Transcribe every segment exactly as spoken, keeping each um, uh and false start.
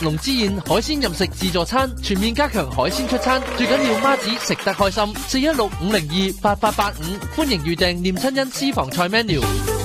龍之宴海鮮飲食自助餐，全面加強海鮮出餐，最緊要媽子食得開心。四一六五零二八八八五，歡迎預訂念親恩私房菜 menu。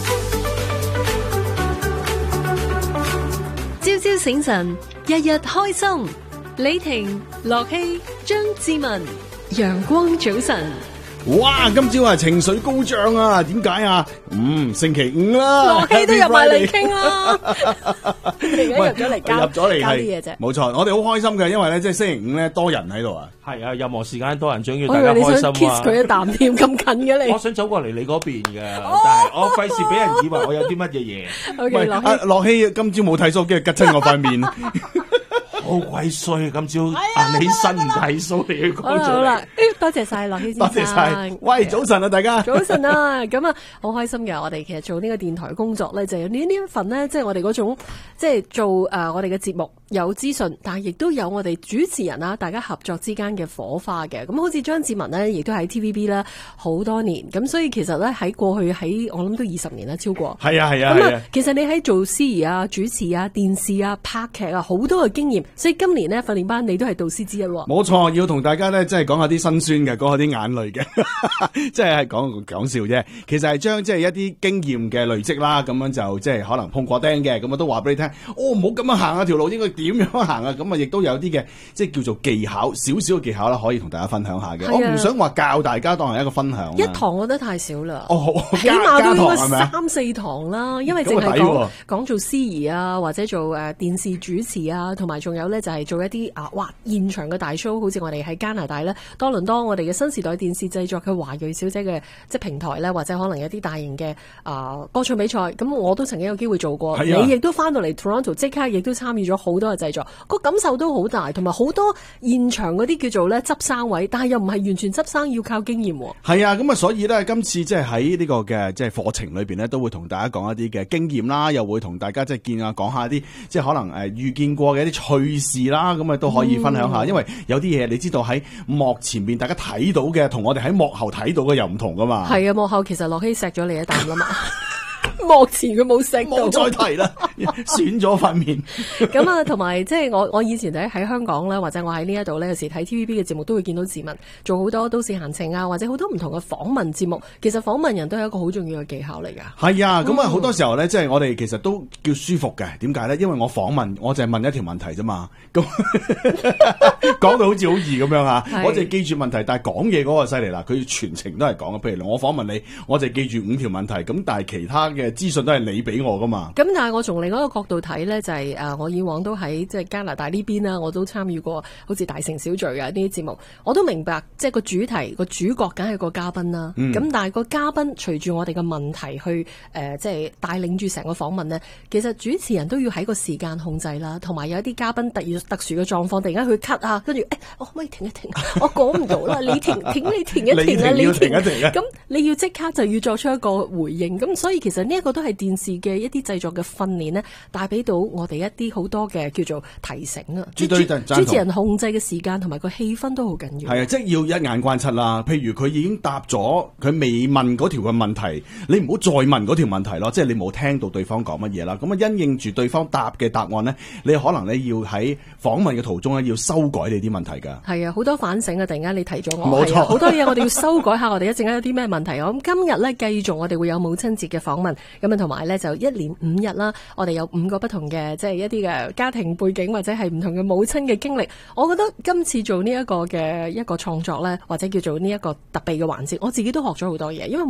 朝朝醒神，日日開心。李婷、樂希、張志文，陽光早晨。 哇！今朝啊情緒高漲啊，點解啊？嗯，星期五啦， 樂希都入埋嚟傾啦，而家入咗嚟交入咗嚟交啲嘢啫。 冇錯，我哋好開心嘅，因為咧即係星期五咧多人喺度啊。 係啊，任何時間多人，最緊要我以為你想大家開心 kiss 啊！ 佢一啖添，咁近嘅你。 我想走過嚟你嗰邊嘅，但係我費事俾人以為我有啲乜嘢嘢。 O K， 喂， 樂阿樂希今朝冇睇手機，吉親我塊面。 好鬼衰，今朝啊你身唔睇數你去講好啦好咗啦，多謝晒樂希先生。 多謝晒。喂，早晨啊，大家。 早晨啊，咁啊，好開心嘅。我哋其實做呢個電台工作咧，就有呢呢一份咧，即係我哋嗰種，即係做誒、呃、我哋嘅節目有資訊，但係亦都有我哋主持人啊，大家合作之間嘅火花嘅。咁好似張志文呢，亦都喺 T V B 啦好多年，咁所以其實咧喺過去喺我諗都二十年啦，超過。 係啊係啊咁啊係啊。 其實你喺做司儀啊、主持啊、電視啊、拍劇啊，好多嘅經驗，所以今年呢，訓練班你都係導師之一。 冇錯，要同大家咧，即係講下啲辛酸嘅，講下啲眼淚嘅，即係係講講笑啫。其實係將即係一啲經驗嘅累積啦，咁樣就即係可能碰過釘嘅，咁啊都話俾你聽。哦，唔好咁樣行啊，條路應該點樣行啊？咁啊，亦都有啲嘅即係叫做技巧，少少嘅技巧啦，可以同大家分享下嘅。我唔想話教大家，當係一個分享。 一堂我覺得太少啦。 哦， 起碼都應該係咪三四堂啦，因為淨係講講做司儀啊，或者做誒電視主持啊，同埋仲有咧就係做一啲啊，哇現場嘅大 show，好似我哋喺加拿大咧多倫多，我哋嘅新時代電視製作嘅華裔小姐嘅即係平台咧，或者可能有啲大型嘅啊、呃、歌唱比賽，咁我都曾經有機會做過。啊、你亦都翻到嚟 Toronto， 即刻亦都參與咗好多嘅製作，個感受都好大，同埋好多現場嗰啲叫做咧執生位，但係又唔係完全執生，要靠經驗。 係啊，咁啊，所以咧今次即係喺呢個嘅即係課程裏邊咧，都會同大家講一啲嘅經驗啦，又會同大家即係見啊講下啲即係可能誒遇見過嘅一啲趣事啦，咁啊都可以分享下，嗯、因為有啲嘢你知道喺幕前面大家睇到嘅，同我哋喺幕後睇到嘅又唔同噶嘛。 係啊，幕後其實樂希錫咗你一啖啦嘛。幕前佢冇食到， 冇再提啦，損咗塊面。 咁啊，同埋即係我我以前喺喺香港咧，或者我喺呢一度咧，有時睇 T V B 嘅節目都會見到志文做好多都市閒情啊，或者好多唔同嘅訪問節目。其實訪問人都係一個好重要嘅技巧嚟噶。 係啊，咁啊好多時候咧，即係我哋其實都叫舒服嘅。點解咧？因為我訪問，我就係問一條問題啫嘛。咁講到好似好易咁樣啊，我就係記住問題，但係講嘢嗰個犀利啦，佢全程都係講。譬如我訪問你，我就係記住五條問題，咁但係其他嘅資訊都係你俾我噶嘛。 咁但係我從另外一個角度睇咧，就係、是、誒，我以往都喺即係加拿大呢邊啦，我都參與過好似大城小聚啊呢啲節目，我都明白即係個主題個主角梗係個嘉賓啦。咁、嗯、但係個嘉賓隨住我哋嘅問題去誒、呃，即係帶領住成個訪問呢，其實主持人都要喺個時間控制啦，同埋有一啲嘉賓特特殊嘅狀況，突然間去咳啊，跟住誒，我可唔可以停一停？我講唔到啦，你停停你停一停啊，你停一停啊！咁你要即刻就要作出一個回應。咁所以其實呢一個都係電視嘅一啲製作嘅訓練呢，帶俾到我哋一啲好多嘅叫做提醒啊。 絕對主持人控制嘅時間同埋個氣氛都好緊要。 係啊，即係要一眼關七啦。譬如佢已經答咗，佢未問嗰條嘅問題，你唔好再問嗰條問題咯。即係你冇聽到對方講乜嘢啦。咁啊，因應住對方答嘅答案呢，你可能你要喺訪問嘅途中咧，要修改你啲問題㗎。 係啊，好多反省啊！突然間你提咗我， 冇錯， 好多嘢我哋要修改下。我哋一陣間有啲咩問題？咁今日咧繼續，我哋會有母親節嘅訪問。咁啊，同埋咧就一連五日啦，我哋有五個不同嘅即係一啲嘅家庭背景或者係唔同嘅母親嘅經歷。我覺得今次做呢一個嘅一個創作咧，或者叫做呢一個特別嘅環節，我自己都學咗好多嘢，因為